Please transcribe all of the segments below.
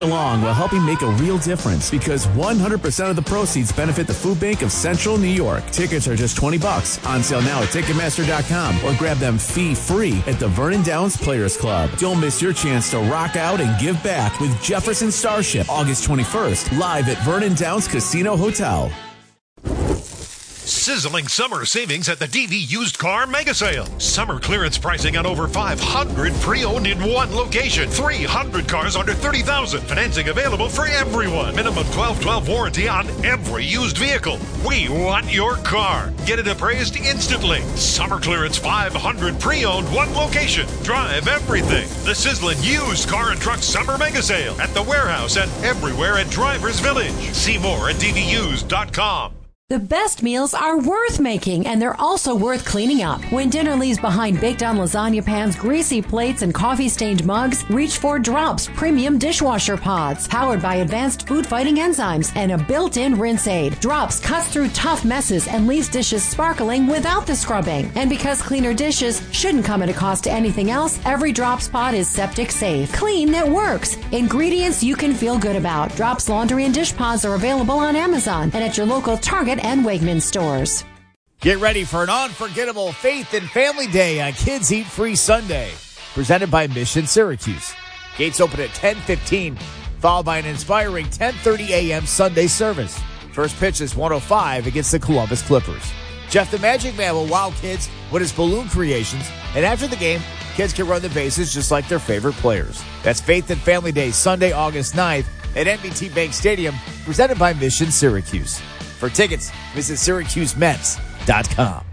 along while helping make a real difference because 100% of the proceeds benefit the Food Bank of Central New York. Tickets are just $20 on sale now at Ticketmaster.com or grab them fee-free at the Vernon Downs Players Club. Don't miss your chance to rock out and give back with Jefferson Starship August 21st live at Vernon Downs Casino Hotel. Sizzling summer savings at the DV Used Car Mega Sale. Summer clearance pricing on over 500 pre-owned in one location. 300 cars under $30,000. Financing available for everyone. Minimum 12/12 warranty on every used vehicle. We want your car. Get it appraised instantly. Summer clearance 500 pre-owned, one location. Drive everything. The sizzling Used Car and Truck Summer Mega Sale at the warehouse and everywhere at Drivers Village. See more at dvused.com. The best meals are worth making, and they're also worth cleaning up. When dinner leaves behind baked-on lasagna pans, greasy plates, and coffee-stained mugs, reach for Drops Premium Dishwasher Pods, powered by advanced food-fighting enzymes and a built-in rinse aid. Drops cuts through tough messes and leaves dishes sparkling without the scrubbing. And because cleaner dishes shouldn't come at a cost to anything else, every Drops pod is septic safe. Clean that works. Ingredients you can feel good about. Drops Laundry and Dish Pods are available on Amazon and at your local Target and Wegmans stores. Get ready for an unforgettable Faith and Family Day on Kids Eat Free Sunday, presented by Mission Syracuse. Gates open at 10:15, followed by an inspiring 10:30 a.m. Sunday service. First pitch is 1:05 against the Columbus Clippers. Jeff the Magic Man will wow kids with his balloon creations, and after the game, kids can run the bases just like their favorite players. That's Faith and Family Day, Sunday, August 9th at NBT Bank Stadium, presented by Mission Syracuse. For tickets, visit SyracuseMets.com.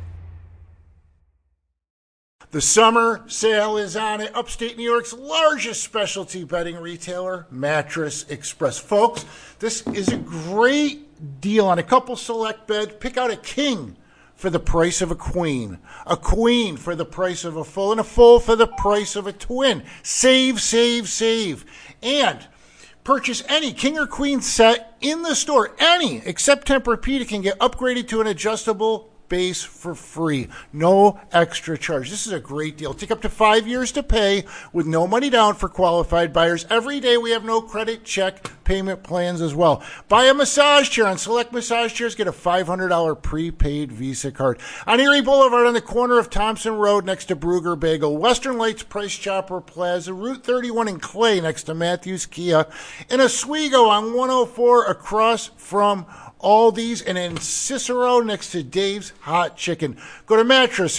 The summer sale is on at upstate New York's largest specialty bedding retailer, Mattress Express. Folks, this is a great deal on a couple select bed. Pick out a king for the price of a queen for the price of a full, and a full for the price of a twin. Save, save, save. And purchase any king or queen set in the store, any, except Tempur-Pedic, can get upgraded to an adjustable base for free. No extra charge. This is a great deal. Take up to 5 years to pay with no money down for qualified buyers. Every day we have no credit check payment plans as well. Buy a massage chair on select massage chairs. Get a $500 prepaid Visa card. On Erie Boulevard on the corner of Thompson Road next to Brugger Bagel. Western Lights Price Chopper Plaza. Route 31 in Clay next to Matthews Kia. In Oswego on 104 across from Aldi's, and in Cicero next to Dave's Hot Chicken. Go to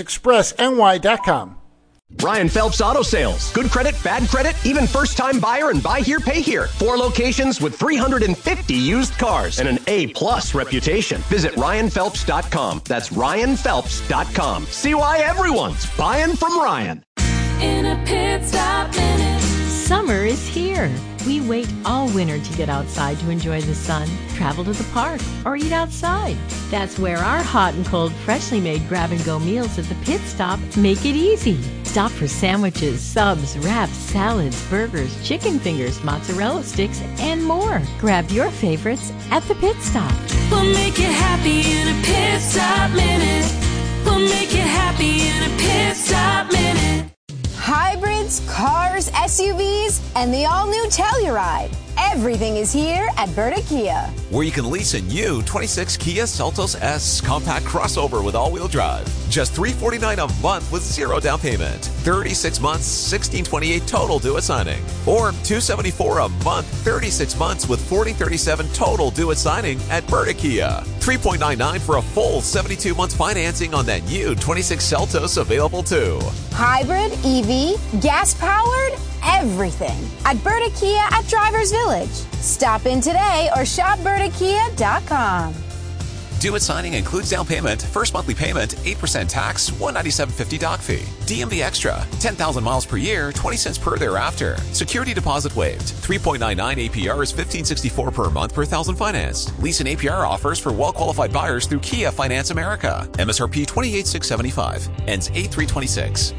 MattressExpressNY.com. Ryan Phelps Auto Sales. Good credit, bad credit, even first-time buyer and buy here, pay here. 4 locations with 350 used cars and an A+ reputation. Visit RyanPhelps.com. That's RyanPhelps.com. See why everyone's buying from Ryan. In a pit stop minute. Summer is here. We wait all winter to get outside to enjoy the sun, travel to the park, or eat outside. That's where our hot and cold, freshly made grab-and-go meals at the Pit Stop make it easy. Stop for sandwiches, subs, wraps, salads, burgers, chicken fingers, mozzarella sticks, and more. Grab your favorites at the Pit Stop. We'll make you happy in a pit stop minute. We'll make you happy in a pit stop minute. Hybrids, cars, SUVs, and the all-new Telluride. Everything is here at Berta Kia, where you can lease a new 26 Kia Seltos S compact crossover with all-wheel drive. Just $349 a month with 0 down payment. 36 months, $1,628 total due at signing. Or $274 a month, 36 months with $1,437 total due at signing at Berta Kia. $3.99 for a full 72 months financing on that new 26 Seltos available too. Hybrid, EV, gas-powered, everything at Berta Kia at Drivers Village. Stop in today or shop BertaKia.com. Due at signing includes down payment, first monthly payment, 8% tax, $197.50 doc fee. DMV Extra, 10,000 miles per year, 20 cents per thereafter. Security deposit waived. 3.99 APR is $1,564 per month per thousand financed. Lease and APR offers for well-qualified buyers through Kia Finance America. MSRP $28,675. Ends 8/3/26.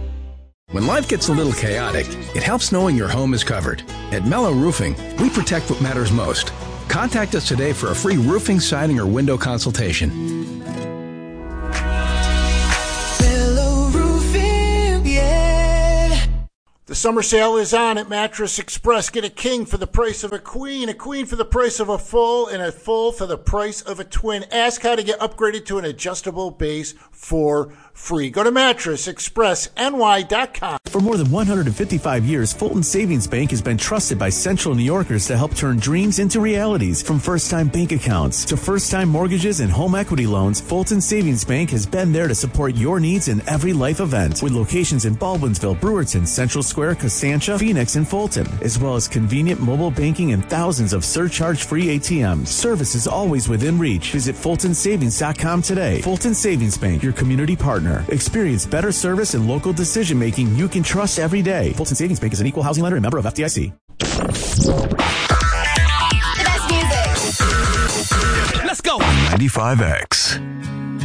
When life gets a little chaotic, it helps knowing your home is covered. At Mellow Roofing, we protect what matters most. Contact us today for a free roofing, siding, or window consultation. Mellow Roofing, yeah. The summer sale is on at Mattress Express. Get a king for the price of a queen for the price of a full, and a full for the price of a twin. Ask how to get upgraded to an adjustable base for free. Go to mattressexpressny.com. For more than 155 years, Fulton Savings Bank has been trusted by Central New Yorkers to help turn dreams into realities. From first-time bank accounts to first-time mortgages and home equity loans, Fulton Savings Bank has been there to support your needs in every life event. With locations in Baldwinsville, Brewerton, Central Square, Costanza, Phoenix, and Fulton, as well as convenient mobile banking and thousands of surcharge-free ATMs. Service is always within reach. Visit FultonSavings.com today. Fulton Savings Bank, your community partner. Experience better service and local decision-making you can trust every day. Fulton Savings Bank is an equal housing lender and member of FDIC. The best music. Let's go. 95X.